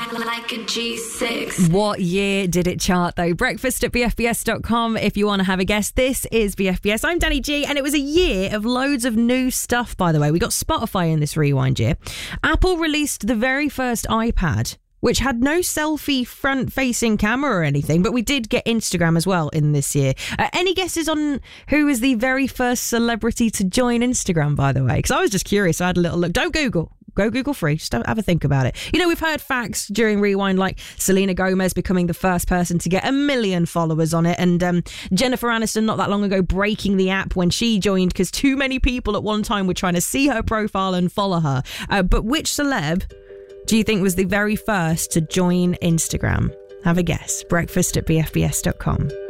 Like a G6. What year did it chart though? Breakfast at BFBS.com if you want to have a guess. This is BFBS. I'm Danny G, and it was a year of loads of new stuff, by the way. We got Spotify in this rewind year. Apple released the very first iPad, which had no selfie front-facing camera or anything, but we did get Instagram as well in this year. Any guesses on who was the very first celebrity to join Instagram, by the way? Because I was just curious. I had a little look. Don't Google. Go Google free. Just have a think about it. You know, we've heard facts during Rewind like Selena Gomez becoming the first person to get 1 million followers on it, and Jennifer Aniston not that long ago breaking the app when she joined because too many people at one time were trying to see her profile and follow her. But which celeb do you think was the very first to join Instagram? Have a guess. Breakfast at BFBS.com.